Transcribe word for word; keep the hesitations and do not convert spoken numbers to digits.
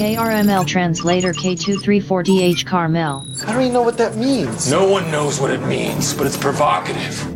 K R M L translator K two three four D H Carmel. I don't even know what that means. No one knows what it means, but it's provocative.